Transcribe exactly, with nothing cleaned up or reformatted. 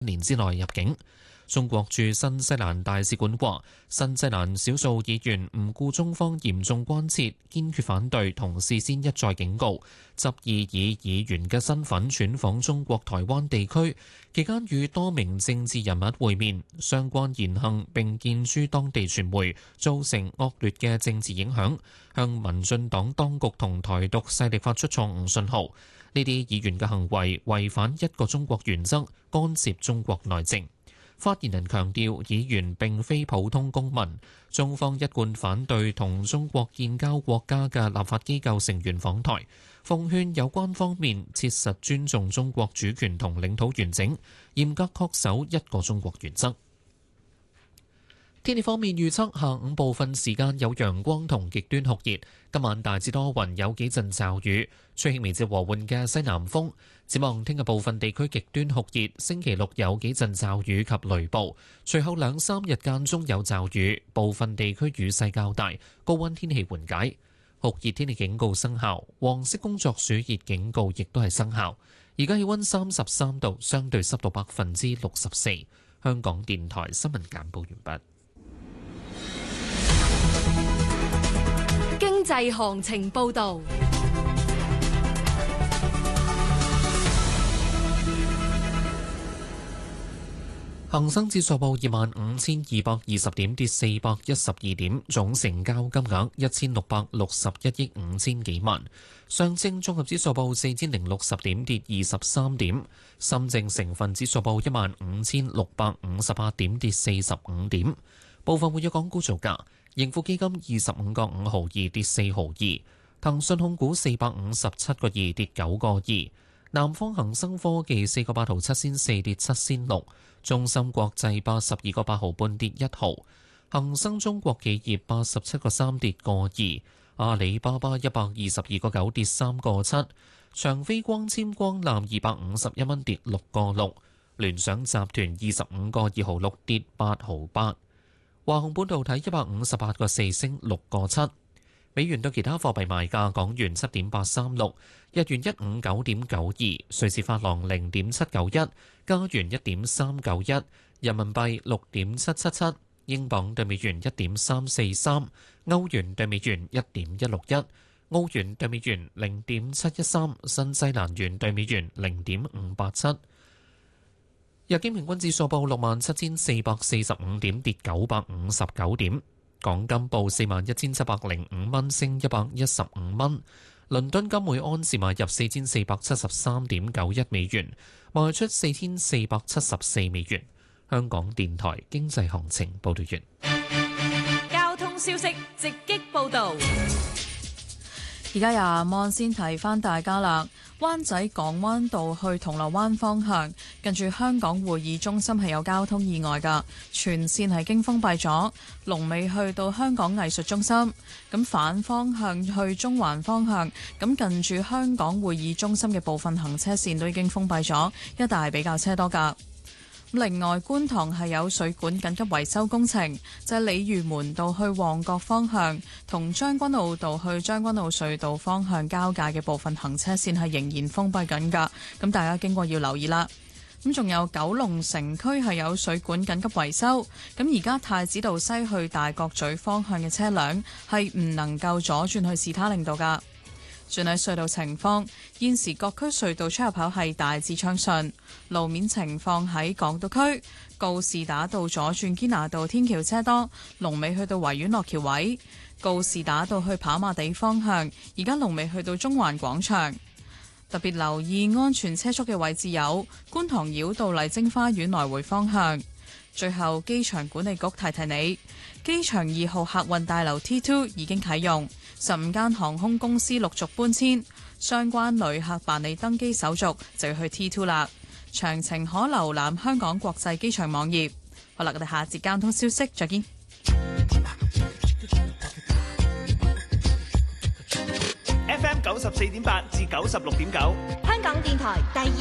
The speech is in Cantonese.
年之內入境。中國駐新西蘭大使館話，新西蘭少數議員唔顧中方嚴重關切，堅決反對同事先一再警告，執意以議員嘅身份竄訪中國台灣地區，期間與多名政治人物會面，相關言行並見諸當地傳媒，造成惡劣嘅政治影響，向民進黨當局同台獨勢力發出錯誤信號。呢啲議員嘅行為違反一個中國原則，干涉中國內政。發言人強調，議員並非普通公民，中方一貫反對同中國建交國家嘅立法機構成員訪台，奉勸有關方面切實尊重中國主權同領土完整，嚴格恪守一個中國原則。天氣方面預測，下午部分時間有陽光同極端酷熱，今晚大致多雲，有幾陣驟雨，吹輕微至和緩嘅西南風。展望聽日部分地區極端酷熱，星期六有幾陣驟雨及雷暴，隨後兩三日間中有驟雨，部分地區雨勢較大，高溫天氣緩解。酷熱天氣警告生效，黃色工作暑熱警告亦都係生效。而家氣溫三十三度，相對濕度百分之六十四。香港電台新聞簡報完畢。 經濟行情報導。 恒生指數報二萬五千二百二十點，跌四百一十二點，總成交金額一千六百六十一億五千幾萬。上證綜合指數報四千零六十點，跌二十三點。深證成分指數報一萬五千六百五十八點，跌四十五點。部分活躍港股造價：盈富基金二十五個五毫二，跌四毫二；騰訊控股四百五十七個二，跌九個二；南方恒生科技四個八毫七仙四，跌七仙六；中芯國際八十二個八毫半，跌一毫；恒生中國企業八十七個三，跌個二；阿里巴巴一百二十二個九，跌三個七；長飛光纖光纜二百五十一蚊，跌六個六；聯想集團二十五個二毫六，跌八毫八。華虹半導體一百五十八個四，升六個七。美元對其他貨幣賣價：港元七點八三六，日元一五九點九二，瑞士法郎零點七九一，加元一點三九一，人民幣六點七七七，英鎊對美元一點三四三，歐元對美元一點一六一，澳元對美元零點七一三，新西蘭元對美元零點五八七。日經平均指數報六萬七千四百四十五點，跌九百五十九點。港金報四萬一千七百零五蚊，升一百一十五蚊。倫敦金每安士買入四千四百七十三點九一美元，賣出四千四百七十四美元。香港電台經濟行情報道完。 交通消息直擊報導。 而家由阿望先提翻大家啦。灣仔港灣道去銅鑼灣方向，近住香港會議中心係有交通意外㗎，全線係經封閉咗。龍尾去到香港藝術中心，咁反方向去中環方向，咁近住香港會議中心嘅部分行車線都已經封閉咗，一帶係比較車多㗎。另外，觀塘係有水管緊急維修工程，就係鯉魚門道去旺角方向同將軍澳道去將軍澳隧道方向交界嘅部分行車線係仍然封閉緊㗎，咁大家經過要留意啦。咁仲有九龍城區係有水管緊急維修，咁而家太子道西去大角咀方向嘅車輛係唔能夠左轉去士他令道㗎。轉喺隧道情況，現時各區隧道出入口係大致暢順。路面情況喺港島區，告士打道左轉堅拿道天橋車多，龍尾去到維園落橋位；告士打道去跑馬地方向，而家龍尾去到中環廣場。特別留意安全車速嘅位置有觀塘繞道麗晶花園來回方向。最後，機場管理局提提你，機場二號客運大樓 T 二 已經啟用，十五間航空公司陸續搬遷，相關旅客辦理登機手續就要去 T 二 啦。詳情可瀏覽香港國際機場網頁。好啦，我哋下節交通消息再見。 F M 九十四點八至九十六點九， 香港電台第二